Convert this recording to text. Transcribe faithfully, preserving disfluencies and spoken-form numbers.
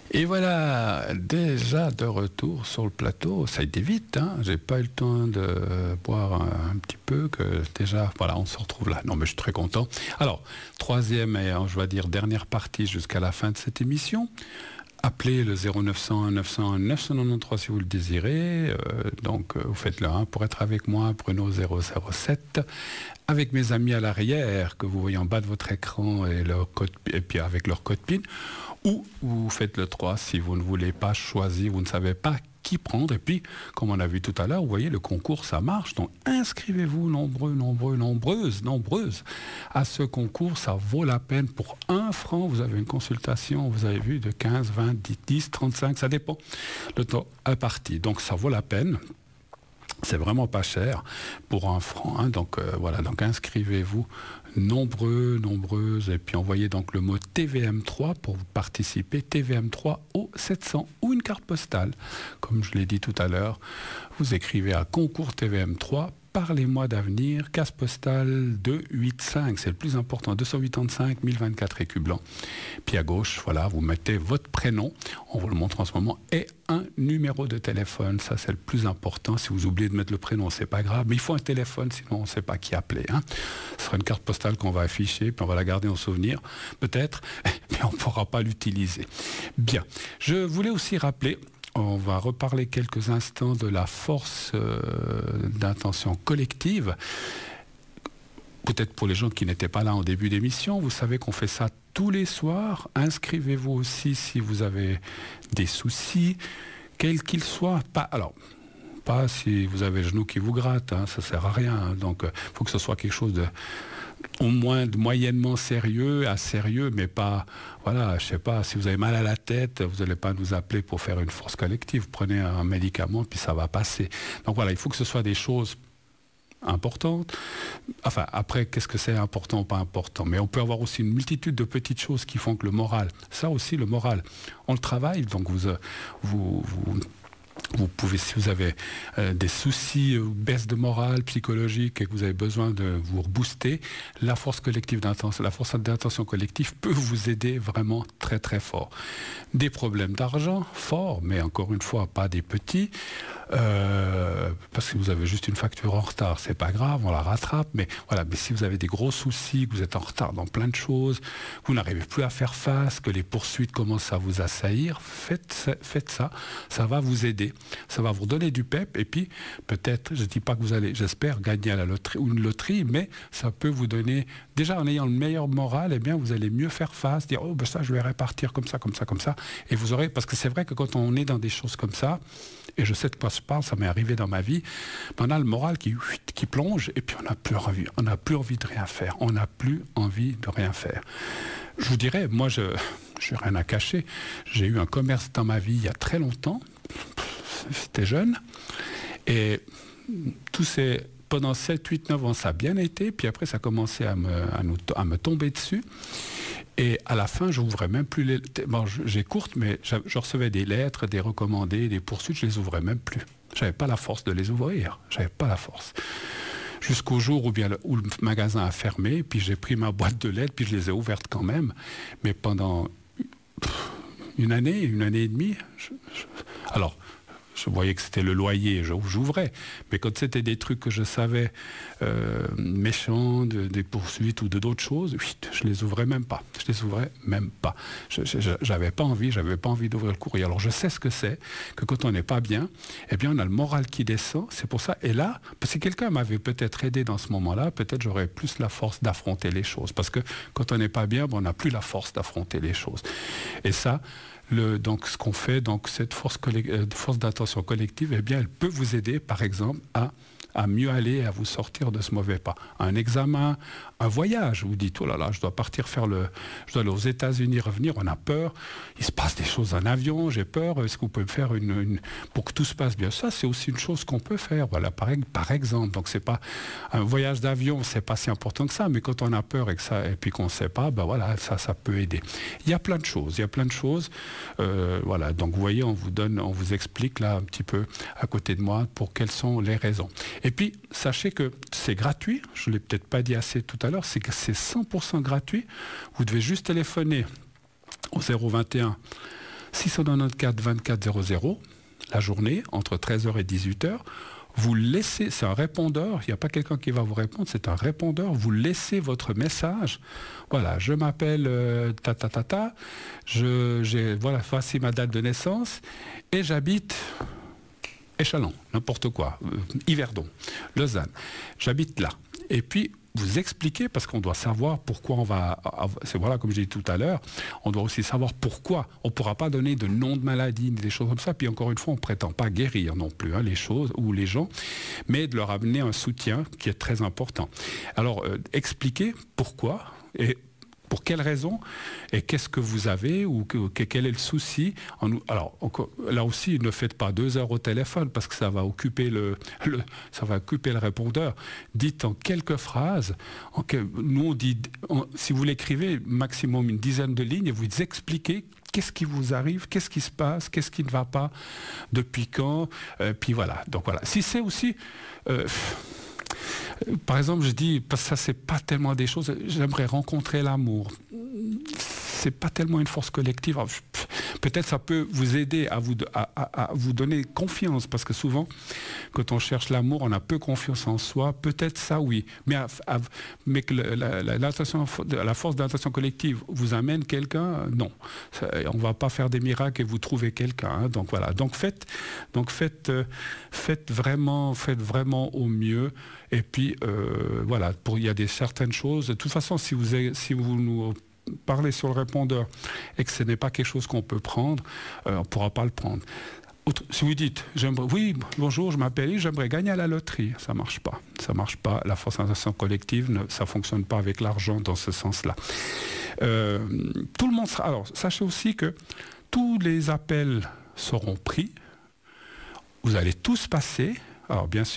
Et voilà, déjà de retour sur le plateau. Ça a été vite, hein. J'ai pas eu le temps de boire un, un petit peu, que déjà, voilà, on se retrouve là. Non, mais je suis très content. Alors, troisième et, je vais dire, dernière partie jusqu'à la fin de cette émission. Appelez le zéro neuf cent un neuf cent un neuf cent quatre-vingt-treize si vous le désirez. Euh, donc, euh, vous faites le un pour être avec moi, Bruno zéro zéro sept. Avec mes amis à l'arrière, que vous voyez en bas de votre écran, et, leur code, et puis avec leur code PIN. Ou vous faites le trois si vous ne voulez pas choisir, vous ne savez pas qui prendre. Et puis, comme on a vu tout à l'heure, vous voyez, le concours, ça marche. Donc, inscrivez-vous nombreux, nombreux, nombreuses, nombreuses à ce concours. Ça vaut la peine. Pour un franc, vous avez une consultation, vous avez vu, de quinze, vingt, dix, trente-cinq, ça dépend le temps imparti. Donc, ça vaut la peine. C'est vraiment pas cher pour un franc. Hein. Donc euh, voilà, donc inscrivez-vous nombreux, nombreuses, et puis envoyez donc le mot T V M trois pour participer, T V M trois au sept cents ou une carte postale. Comme je l'ai dit tout à l'heure, vous écrivez à concours T V M trois, parlez-moi d'avenir, case postale deux cent quatre-vingt-cinq, c'est le plus important, deux cent quatre-vingt-cinq mille vingt-quatre écus blancs. Puis à gauche, voilà, vous mettez votre prénom, on vous le montre en ce moment, et un numéro de téléphone, ça c'est le plus important. Si vous oubliez de mettre le prénom, c'est pas grave, mais il faut un téléphone, sinon on ne sait pas qui appeler. Hein. Ce sera une carte postale qu'on va afficher, puis on va la garder en souvenir, peut-être, mais on ne pourra pas l'utiliser. Bien, je voulais aussi rappeler, on va reparler quelques instants de la force euh, d'intention collective. Peut-être pour les gens qui n'étaient pas là en début d'émission, vous savez qu'on fait ça tous les soirs. Inscrivez-vous aussi si vous avez des soucis, quels qu'ils soient. Pas, alors, pas si vous avez le genou qui vous gratte, hein, ça ne sert à rien. Hein. Donc, il faut que ce soit quelque chose de... au moins de moyennement sérieux à sérieux, mais pas, voilà, je sais pas, si vous avez mal à la tête, vous n'allez pas nous appeler pour faire une force collective. Vous prenez un médicament, puis ça va passer. Donc voilà, il faut que ce soit des choses importantes. Enfin, après, qu'est-ce que c'est important ou pas important? Mais on peut avoir aussi une multitude de petites choses qui font que le moral, ça aussi, le moral, on le travaille, donc vous... vous, vous Vous pouvez, si vous avez euh, des soucis, euh, baisse de morale psychologique et que vous avez besoin de vous rebooster, la force collective d'intention, la force d'intention collective peut vous aider vraiment très très fort. Des problèmes d'argent, fort, mais encore une fois, pas des petits, euh, parce que vous avez juste une facture en retard, c'est pas grave, on la rattrape, mais voilà, mais si vous avez des gros soucis, que vous êtes en retard dans plein de choses, que vous n'arrivez plus à faire face, que les poursuites commencent à vous assaillir, faites, faites ça, ça va vous aider. Ça va vous donner du pep et puis peut-être, je ne dis pas que vous allez, j'espère, gagner à la loterie ou une loterie, mais ça peut vous donner, déjà en ayant le meilleur moral, eh bien vous allez mieux faire face, dire oh ben ça je vais répartir comme ça, comme ça, comme ça, et vous aurez, parce que c'est vrai que quand on est dans des choses comme ça, et je sais de quoi je parle, ça m'est arrivé dans ma vie, on a le moral qui, qui plonge et puis on n'a plus envie, on n'a plus envie de rien faire, on n'a plus envie de rien faire. Je vous dirais, moi je n'ai rien à cacher, j'ai eu un commerce dans ma vie il y a très longtemps. J'étais jeune et tout ces, pendant sept, huit, neuf ans ça a bien été, puis après ça a commencé à me, à nous, à me tomber dessus et à la fin j'ouvrais même plus les... Bon, j'ai courte mais je recevais des lettres, des recommandés, des poursuites, je les ouvrais même plus. J'avais pas la force de les ouvrir, j'avais pas la force. Jusqu'au jour où, bien le, où le magasin a fermé, puis j'ai pris ma boîte de lettres, puis je les ai ouvertes quand même, mais pendant pff, une année, une année et demie, je, je, alors je voyais que c'était le loyer, j'ouvrais. Mais quand c'était des trucs que je savais euh, méchants, de, des poursuites ou de d'autres choses, je les ouvrais même pas. Je les ouvrais même pas. Je, je, j'avais pas envie, j'avais pas envie d'ouvrir le courrier. Alors je sais ce que c'est, que quand on n'est pas bien, eh bien on a le moral qui descend. C'est pour ça. Et là, si quelqu'un m'avait peut-être aidé dans ce moment-là, peut-être j'aurais plus la force d'affronter les choses. Parce que quand on n'est pas bien, bon, on n'a plus la force d'affronter les choses. Et ça, Le, donc ce qu'on fait, donc cette force, euh, force d'attention collective, eh bien, elle peut vous aider, par exemple, à, à mieux aller, à vous sortir de ce mauvais pas. Un examen, un voyage, vous dites, oh là là, je dois partir faire le... Je dois aller aux États-Unis, revenir, on a peur, il se passe des choses en avion, j'ai peur, est-ce que vous pouvez me faire une, une... pour que tout se passe bien? Ça, c'est aussi une chose qu'on peut faire, voilà, par, par exemple. Donc, c'est pas... Un voyage d'avion, c'est pas si important que ça, mais quand on a peur et, que ça, et puis qu'on ne sait pas, ben voilà, ça, ça peut aider. Il y a plein de choses, il y a plein de choses. Euh, voilà, donc vous voyez, on vous donne, on vous explique là un petit peu à côté de moi pour quelles sont les raisons. Et puis, sachez que c'est gratuit, je ne l'ai peut-être pas dit assez tout à l'heure, c'est que c'est cent pour cent gratuit. Vous devez juste téléphoner au zéro vingt et un six cent quatre-vingt-quatorze vingt-quatre zéro zéro, la journée, entre treize heures et dix-huit heures. Vous laissez, c'est un répondeur, il n'y a pas quelqu'un qui va vous répondre, c'est un répondeur, vous laissez votre message. Voilà, je m'appelle euh, ta ta ta ta, je, j'ai, voilà, voici ma date de naissance et j'habite Échalon, n'importe quoi, euh, Yverdon, Lausanne, j'habite là. Et puis, vous expliquer, parce qu'on doit savoir pourquoi on va... C'est voilà, comme j'ai dit tout à l'heure, on doit aussi savoir pourquoi. On ne pourra pas donner de nom de maladie, des choses comme ça. Puis encore une fois, on ne prétend pas guérir non plus hein, les choses ou les gens, mais de leur amener un soutien qui est très important. Alors, euh, expliquer pourquoi et pour quelles raisons et qu'est-ce que vous avez ou que, que, quel est le souci. Alors encore, là aussi, ne faites pas deux heures au téléphone parce que ça va occuper le, le, ça va occuper le répondeur. Dites en quelques phrases. En que, nous on dit, on, si vous l'écrivez, maximum une dizaine de lignes et vous expliquez qu'est-ce qui vous arrive, qu'est-ce qui se passe, qu'est-ce qui ne va pas, depuis quand. Euh, puis voilà. Donc voilà. Si c'est aussi euh, par exemple, je dis, parce que ça, c'est pas tellement des choses, j'aimerais rencontrer l'amour. C'est pas tellement une force collective. Peut-être ça peut vous aider à vous, à, à, à vous donner confiance, parce que souvent, quand on cherche l'amour, on a peu confiance en soi. Peut-être ça, oui. Mais, à, à, mais que la, la, la, la force de l'intention collective vous amène quelqu'un, non. Ça, on ne va pas faire des miracles et vous trouver quelqu'un. Hein, donc voilà. Donc faites, donc faites, euh, faites, vraiment, faites vraiment au mieux. Et puis, euh, voilà, pour, il y a des certaines choses. De toute façon, si vous, avez, si vous nous parlez sur le répondeur et que ce n'est pas quelque chose qu'on peut prendre, euh, on ne pourra pas le prendre. Autre, si vous dites, oui, bonjour, je m'appelle Yves, j'aimerais gagner à la loterie, ça ne marche pas. Ça ne marche pas. La force d'intention collective, ne, ça ne fonctionne pas avec l'argent dans ce sens-là. Euh, tout le monde sera... Alors, sachez aussi que tous les appels seront pris. Vous allez tous passer. Alors bien sûr,